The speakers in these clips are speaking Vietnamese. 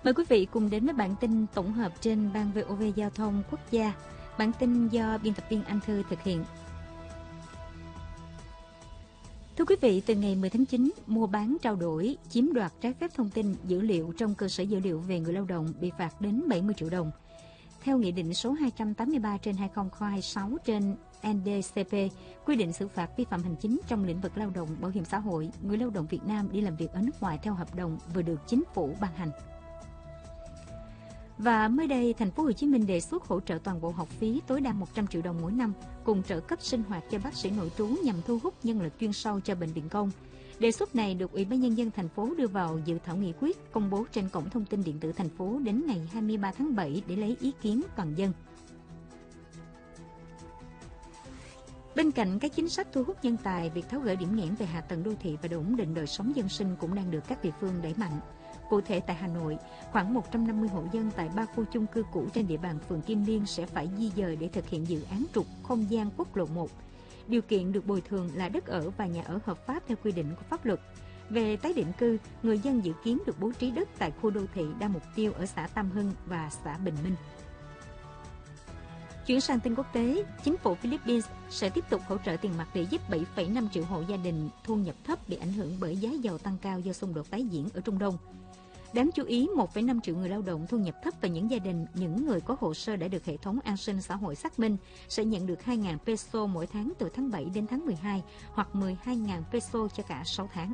Mời quý vị cùng đến với bản tin tổng hợp trên Ban VOV Giao thông Quốc gia. Bản tin do biên tập viên Anh Thư thực hiện. Thưa quý vị, từ ngày 10 tháng 9, mua bán trao đổi, chiếm đoạt trái phép thông tin, dữ liệu trong cơ sở dữ liệu về người lao động bị phạt đến 70 triệu đồng. Theo Nghị định số 283/2026 trên NDCP, quy định xử phạt vi phạm hành chính trong lĩnh vực lao động, bảo hiểm xã hội, người lao động Việt Nam đi làm việc ở nước ngoài theo hợp đồng vừa được chính phủ ban hành. Và mới đây, thành phố Hồ Chí Minh đề xuất hỗ trợ toàn bộ học phí tối đa 100 triệu đồng mỗi năm cùng trợ cấp sinh hoạt cho bác sĩ nội trú nhằm thu hút nhân lực chuyên sâu cho bệnh viện công. Đề xuất này được Ủy ban Nhân dân thành phố đưa vào dự thảo nghị quyết công bố trên cổng thông tin điện tử thành phố đến ngày 23 tháng 7 để lấy ý kiến toàn dân. Bên cạnh các chính sách thu hút nhân tài, việc tháo gỡ điểm nghẽn về hạ tầng đô thị và ổn định đời sống dân sinh cũng đang được các địa phương đẩy mạnh. Cụ thể tại Hà Nội, khoảng 150 hộ dân tại 3 khu chung cư cũ trên địa bàn phường Kim Liên sẽ phải di dời để thực hiện dự án trục không gian quốc lộ 1. Điều kiện được bồi thường là đất ở và nhà ở hợp pháp theo quy định của pháp luật. Về tái định cư, người dân dự kiến được bố trí đất tại khu đô thị đa mục tiêu ở xã Tam Hưng và xã Bình Minh. Chuyển sang tin quốc tế, chính phủ Philippines sẽ tiếp tục hỗ trợ tiền mặt để giúp 7,5 triệu hộ gia đình thu nhập thấp bị ảnh hưởng bởi giá dầu tăng cao do xung đột tái diễn ở Trung Đông. Đáng chú ý, 1,5 triệu người lao động thu nhập thấp và những gia đình, những người có hồ sơ đã được hệ thống an sinh xã hội xác minh sẽ nhận được 2.000 peso mỗi tháng từ tháng 7 đến tháng 12 hoặc 12.000 peso cho cả 6 tháng.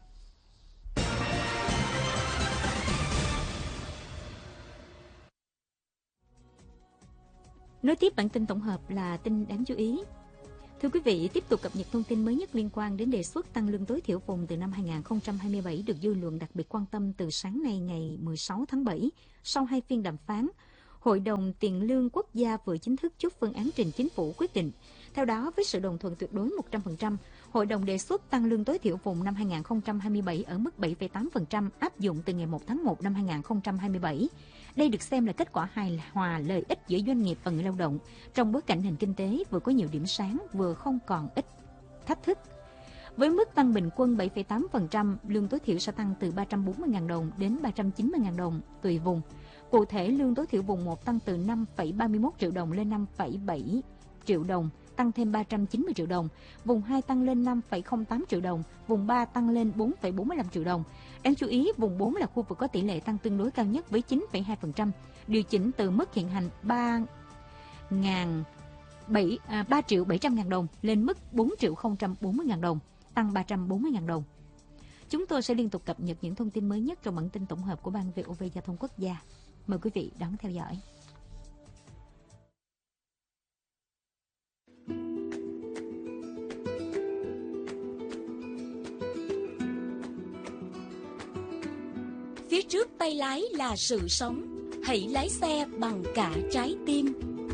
Nối tiếp bản tin tổng hợp là tin đáng chú ý. Thưa quý vị, tiếp tục cập nhật thông tin mới nhất liên quan đến đề xuất tăng lương tối thiểu vùng từ năm 2027 được dư luận đặc biệt quan tâm từ sáng nay ngày 16 tháng 7. Sau 2 phiên đàm phán, Hội đồng Tiền lương Quốc gia vừa chính thức chốt phương án trình chính phủ quyết định. Theo đó, với sự đồng thuận tuyệt đối 100%, Hội đồng đề xuất tăng lương tối thiểu vùng năm 2027 ở mức 7,8% áp dụng từ ngày 1 tháng 1 năm 2027. Đây được xem là kết quả hài hòa lợi ích giữa doanh nghiệp và người lao động trong bối cảnh nền kinh tế vừa có nhiều điểm sáng vừa không còn ít thách thức. Với mức tăng bình quân 7,8%, lương tối thiểu sẽ tăng từ 340.000 đồng đến 390.000 đồng tùy vùng. Cụ thể, lương tối thiểu vùng 1 tăng từ 5,31 triệu đồng lên 5,7 triệu đồng, tăng thêm 390 triệu đồng. Vùng 2 tăng lên 5,08 triệu đồng, vùng 3 tăng lên 4,45 triệu đồng. Đáng chú ý, vùng 4 là khu vực có tỷ lệ tăng tương đối cao nhất với 9,2%, điều chỉnh từ mức hiện hành 3 triệu 700.000 đồng lên mức 4 triệu 040.000 đồng, tăng 340.000 đồng. Chúng tôi sẽ liên tục cập nhật những thông tin mới nhất trong bản tin tổng hợp của Ban VOV Giao thông Quốc gia. Mời quý vị đón theo dõi. Phía trước tay lái là sự sống, hãy lái xe bằng cả trái tim.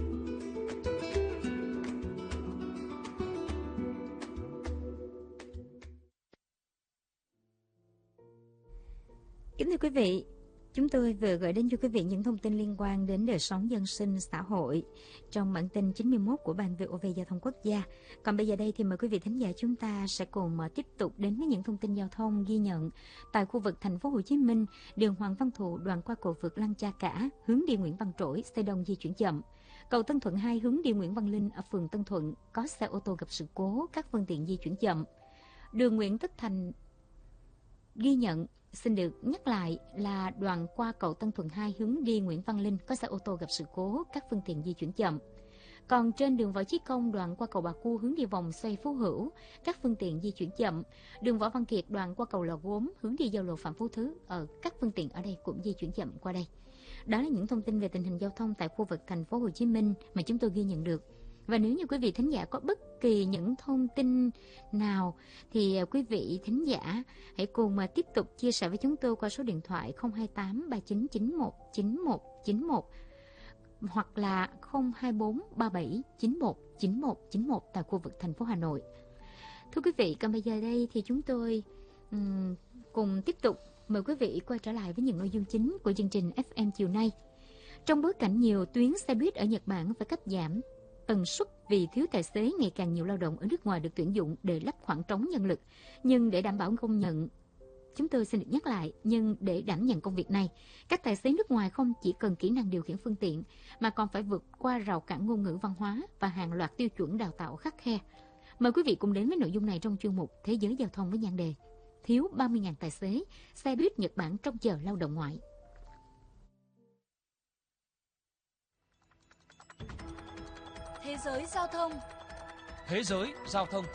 Kính thưa quý vị, chúng tôi vừa gửi đến cho quý vị những thông tin liên quan đến đời sống dân sinh xã hội trong bản tin 91 của Ban VOV Giao thông Quốc gia. Còn bây giờ đây thì mời quý vị thính giả chúng ta sẽ cùng tiếp tục đến với những thông tin giao thông ghi nhận tại khu vực thành phố Hồ Chí Minh, đường Hoàng Văn Thụ đoạn qua cầu vượt Lăng Cha Cả, hướng đi Nguyễn Văn Trỗi, xe đông di chuyển chậm. Cầu Tân Thuận 2 hướng đi Nguyễn Văn Linh ở phường Tân Thuận có xe ô tô gặp sự cố, các phương tiện di chuyển chậm. Đường Nguyễn Tất Thành ghi nhận, xin được nhắc lại là đoạn qua cầu Tân Thuận 2 hướng đi Nguyễn Văn Linh có xe ô tô gặp sự cố, các phương tiện di chuyển chậm. Còn trên đường Võ Chí Công đoạn qua cầu Bà Cua hướng đi vòng xoay Phú Hữu, các phương tiện di chuyển chậm. Đường Võ Văn Kiệt đoạn qua cầu Lò Gốm hướng đi giao lộ Phạm Phú Thứ, các phương tiện ở đây cũng di chuyển chậm qua đây. Đó là những thông tin về tình hình giao thông tại khu vực thành phố Hồ Chí Minh mà chúng tôi ghi nhận được. Và nếu như quý vị thính giả có bất kỳ những thông tin nào thì quý vị thính giả hãy cùng mà tiếp tục chia sẻ với chúng tôi qua số điện thoại 028 3991 9191 hoặc là 024 37 91 91 91 tại khu vực thành phố Hà Nội. Thưa quý vị, còn bây giờ đây thì chúng tôi cùng tiếp tục mời quý vị quay trở lại với những nội dung chính của chương trình FM chiều nay. Trong bối cảnh nhiều tuyến xe buýt ở Nhật Bản phải cắt giảm tần suất vì thiếu tài xế, ngày càng nhiều lao động ở nước ngoài được tuyển dụng để lấp khoảng trống nhân lực. Nhưng để đảm bảo công nhận Chúng tôi xin được nhắc lại, nhưng để đảm nhận công việc này, các tài xế nước ngoài không chỉ cần kỹ năng điều khiển phương tiện, mà còn phải vượt qua rào cản ngôn ngữ văn hóa và hàng loạt tiêu chuẩn đào tạo khắt khe. Mời quý vị cùng đến với nội dung này trong chuyên mục Thế giới giao thông với nhan đề Thiếu 30.000 tài xế, xe buýt Nhật Bản trông chờ lao động ngoại. Thế giới giao thông. Thế giới giao thông.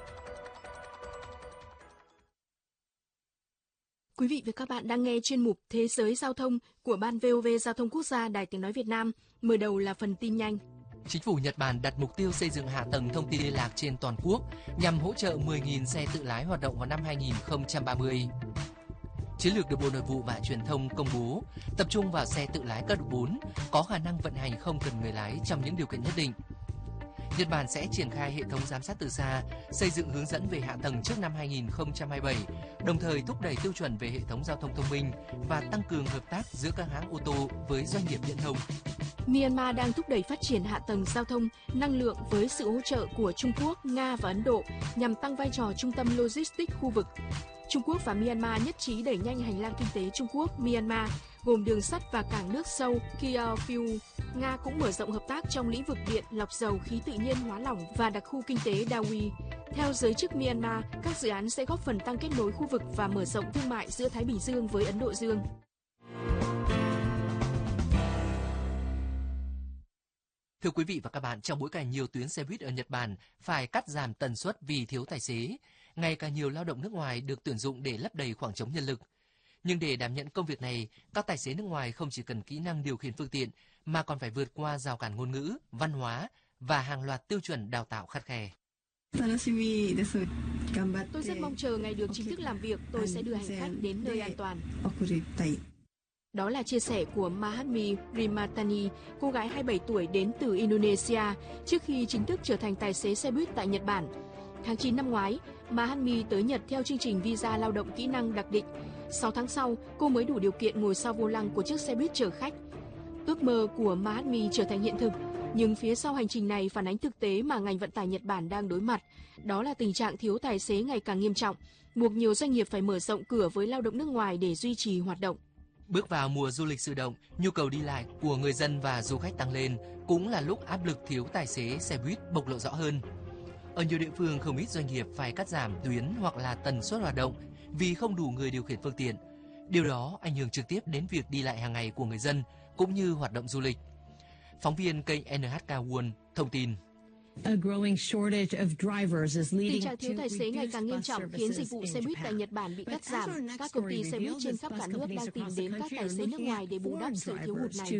Quý vị và các bạn đang nghe chuyên mục Thế giới giao thông của Ban VOV Giao thông Quốc gia Đài Tiếng nói Việt Nam. Mở đầu là phần tin nhanh. Chính phủ Nhật Bản đặt mục tiêu xây dựng hạ tầng thông tin liên lạc trên toàn quốc nhằm hỗ trợ 10.000 xe tự lái hoạt động vào năm 2030. Chiến lược được Bộ Nội vụ và Truyền thông công bố tập trung vào xe tự lái cấp độ 4 có khả năng vận hành không cần người lái trong những điều kiện nhất định. Nhật Bản sẽ triển khai hệ thống giám sát từ xa, xây dựng hướng dẫn về hạ tầng trước năm 2027, đồng thời thúc đẩy tiêu chuẩn về hệ thống giao thông thông minh và tăng cường hợp tác giữa các hãng ô tô với doanh nghiệp viễn thông. Myanmar đang thúc đẩy phát triển hạ tầng giao thông, năng lượng với sự hỗ trợ của Trung Quốc, Nga và Ấn Độ nhằm tăng vai trò trung tâm logistics khu vực. Trung Quốc và Myanmar nhất trí đẩy nhanh hành lang kinh tế Trung Quốc-Myanmar, gồm đường sắt và cảng nước sâu Kiaofiu. Nga cũng mở rộng hợp tác trong lĩnh vực điện, lọc dầu, khí tự nhiên hóa lỏng và đặc khu kinh tế Dawi. Theo giới chức Myanmar, các dự án sẽ góp phần tăng kết nối khu vực và mở rộng thương mại giữa Thái Bình Dương với Ấn Độ Dương. Thưa quý vị và các bạn, trong bối cảnh nhiều tuyến xe buýt ở Nhật Bản phải cắt giảm tần suất vì thiếu tài xế, ngày càng nhiều lao động nước ngoài được tuyển dụng để lấp đầy khoảng trống nhân lực. Nhưng để đảm nhận công việc này, các tài xế nước ngoài không chỉ cần kỹ năng điều khiển phương tiện mà còn phải vượt qua rào cản ngôn ngữ, văn hóa và hàng loạt tiêu chuẩn đào tạo khắt khe. Tôi rất mong chờ ngày được chính thức làm việc, tôi sẽ đưa hành khách đến nơi an toàn. Đó là chia sẻ của Mahatmi Rimatani, cô gái 27 tuổi đến từ Indonesia, trước khi chính thức trở thành tài xế xe buýt tại Nhật Bản. Tháng 9 năm ngoái, Mahatmi tới Nhật theo chương trình visa lao động kỹ năng đặc định. 6 tháng sau, cô mới đủ điều kiện ngồi sau vô lăng của chiếc xe buýt chở khách. Ước mơ của Mahatmi trở thành hiện thực, nhưng phía sau hành trình này phản ánh thực tế mà ngành vận tải Nhật Bản đang đối mặt. Đó là tình trạng thiếu tài xế ngày càng nghiêm trọng, buộc nhiều doanh nghiệp phải mở rộng cửa với lao động nước ngoài để duy trì hoạt động. Bước vào mùa du lịch sôi động, nhu cầu đi lại của người dân và du khách tăng lên, cũng là lúc áp lực thiếu tài xế xe buýt bộc lộ rõ hơn. Ở nhiều địa phương, không ít doanh nghiệp phải cắt giảm tuyến hoặc là tần suất hoạt động vì không đủ người điều khiển phương tiện. Điều đó ảnh hưởng trực tiếp đến việc đi lại hàng ngày của người dân cũng như hoạt động du lịch. Phóng viên kênh NHK World thông tin. Tình trạng thiếu tài xế ngày càng nghiêm trọng khiến dịch vụ xe buýt tại Nhật Bản bị cắt giảm. Các công ty xe buýt trên khắp cả nước đang tìm đến các tài xế nước ngoài để bù đắp sự thiếu hụt này.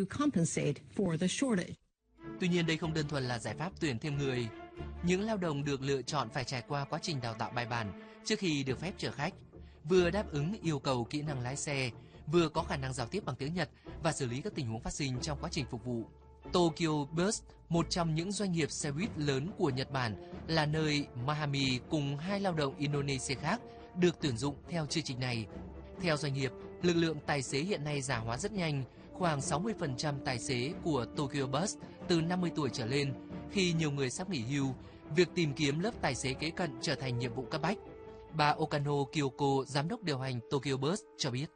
Tuy nhiên, đây không đơn thuần là giải pháp tuyển thêm người. Những lao động được lựa chọn phải trải qua quá trình đào tạo bài bản trước khi được phép chở khách, vừa đáp ứng yêu cầu kỹ năng lái xe, vừa có khả năng giao tiếp bằng tiếng Nhật và xử lý các tình huống phát sinh trong quá trình phục vụ. Tokyo Bus, một trong những doanh nghiệp xe buýt lớn của Nhật Bản, là nơi Mahami cùng 2 lao động Indonesia khác được tuyển dụng theo chương trình này. Theo doanh nghiệp, lực lượng tài xế hiện nay già hóa rất nhanh, khoảng 60% tài xế của Tokyo Bus từ 50 tuổi trở lên. Khi nhiều người sắp nghỉ hưu, việc tìm kiếm lớp tài xế kế cận trở thành nhiệm vụ cấp bách. Bà Okano Kyoko, giám đốc điều hành Tokyo Bus cho biết.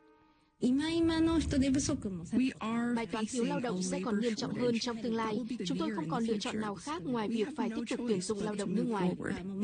Bài toán thiếu lao động sẽ còn nghiêm trọng hơn trong tương lai. Chúng tôi không còn lựa chọn nào khác ngoài việc phải tiếp tục tuyển dụng lao động nước ngoài.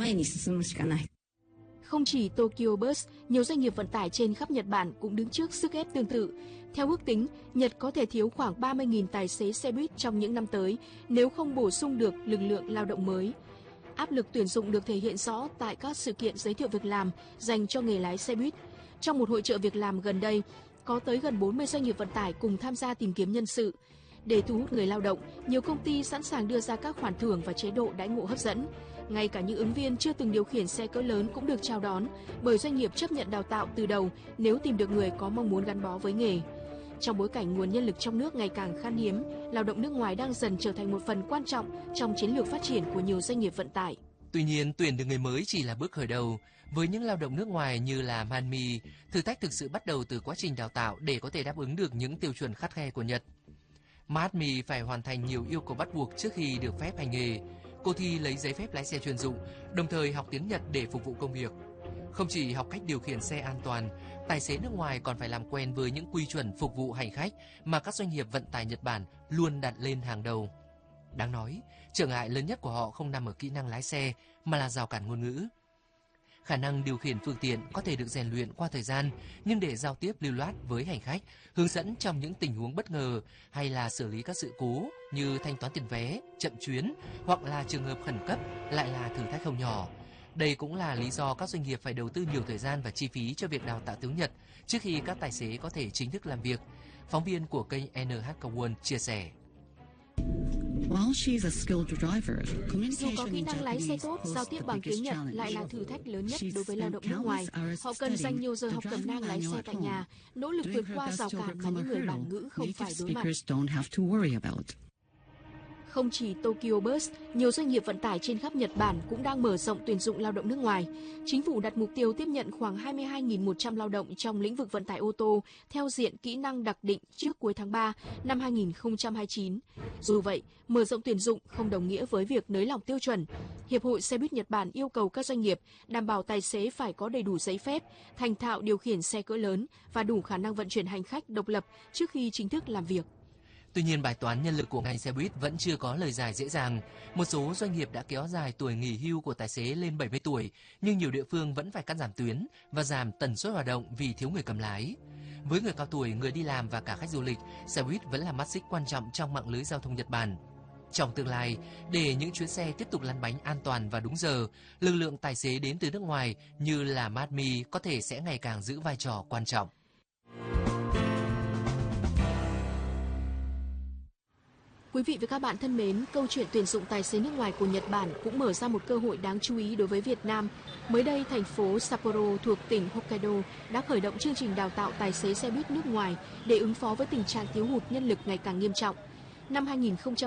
Không chỉ Tokyo Bus, nhiều doanh nghiệp vận tải trên khắp Nhật Bản cũng đứng trước sức ép tương tự. Theo ước tính, Nhật có thể thiếu khoảng 30.000 tài xế xe buýt trong những năm tới nếu không bổ sung được lực lượng lao động mới. Áp lực tuyển dụng được thể hiện rõ tại các sự kiện giới thiệu việc làm dành cho nghề lái xe buýt. Trong một hội chợ việc làm gần đây, có tới gần 40 doanh nghiệp vận tải cùng tham gia tìm kiếm nhân sự. Để thu hút người lao động, nhiều công ty sẵn sàng đưa ra các khoản thưởng và chế độ đãi ngộ hấp dẫn. Ngay cả những ứng viên chưa từng điều khiển xe cỡ lớn cũng được chào đón, bởi doanh nghiệp chấp nhận đào tạo từ đầu nếu tìm được người có mong muốn gắn bó với nghề. Trong bối cảnh nguồn nhân lực trong nước ngày càng khan hiếm, lao động nước ngoài đang dần trở thành một phần quan trọng trong chiến lược phát triển của nhiều doanh nghiệp vận tải. Tuy nhiên, tuyển được người mới chỉ là bước khởi đầu. Với những lao động nước ngoài như là Manmi, thử thách thực sự bắt đầu từ quá trình đào tạo để có thể đáp ứng được những tiêu chuẩn khắt khe của Nhật. Manmi phải hoàn thành nhiều yêu cầu bắt buộc trước khi được phép hành nghề. Cô thi lấy giấy phép lái xe chuyên dụng, đồng thời học tiếng Nhật để phục vụ công việc. Không chỉ học cách điều khiển xe an toàn, tài xế nước ngoài còn phải làm quen với những quy chuẩn phục vụ hành khách mà các doanh nghiệp vận tải Nhật Bản luôn đặt lên hàng đầu. Đáng nói, trở ngại lớn nhất của họ không nằm ở kỹ năng lái xe mà là rào cản ngôn ngữ. Khả năng điều khiển phương tiện có thể được rèn luyện qua thời gian, nhưng để giao tiếp lưu loát với hành khách, hướng dẫn trong những tình huống bất ngờ hay là xử lý các sự cố như thanh toán tiền vé, chậm chuyến hoặc là trường hợp khẩn cấp lại là thử thách không nhỏ. Đây cũng là lý do các doanh nghiệp phải đầu tư nhiều thời gian và chi phí cho việc đào tạo tiếng Nhật trước khi các tài xế có thể chính thức làm việc. Phóng viên của kênh NHK World chia sẻ. Dù có kỹ năng lái xe tốt, giao tiếp bằng tiếng Nhật lại là thử thách lớn nhất đối với lao động nước ngoài. Họ cần dành nhiều giờ học cẩm nang lái xe tại nhà, nỗ lực vượt qua rào cản mà những người bản ngữ không phải đối mặt. Không chỉ Tokyo Bus, nhiều doanh nghiệp vận tải trên khắp Nhật Bản cũng đang mở rộng tuyển dụng lao động nước ngoài. Chính phủ đặt mục tiêu tiếp nhận khoảng 22.100 lao động trong lĩnh vực vận tải ô tô theo diện kỹ năng đặc định trước cuối tháng 3 năm 2029. Dù vậy, mở rộng tuyển dụng không đồng nghĩa với việc nới lỏng tiêu chuẩn. Hiệp hội Xe buýt Nhật Bản yêu cầu các doanh nghiệp đảm bảo tài xế phải có đầy đủ giấy phép, thành thạo điều khiển xe cỡ lớn và đủ khả năng vận chuyển hành khách độc lập trước khi chính thức làm việc. Tuy nhiên, bài toán nhân lực của ngành xe buýt vẫn chưa có lời giải dễ dàng. Một số doanh nghiệp đã kéo dài tuổi nghỉ hưu của tài xế lên 70 tuổi, nhưng nhiều địa phương vẫn phải cắt giảm tuyến và giảm tần suất hoạt động vì thiếu người cầm lái. Với người cao tuổi, người đi làm và cả khách du lịch, xe buýt vẫn là mắt xích quan trọng trong mạng lưới giao thông Nhật Bản. Trong tương lai, để những chuyến xe tiếp tục lăn bánh an toàn và đúng giờ, lực lượng tài xế đến từ nước ngoài như là Matmi có thể sẽ ngày càng giữ vai trò quan trọng. Quý vị và các bạn thân mến, câu chuyện tuyển dụng tài xế nước ngoài của Nhật Bản cũng mở ra một cơ hội đáng chú ý đối với Việt Nam. Mới đây, thành phố Sapporo thuộc tỉnh Hokkaido đã khởi động chương trình đào tạo tài xế xe buýt nước ngoài để ứng phó với tình trạng thiếu hụt nhân lực ngày càng nghiêm trọng. Năm 2020,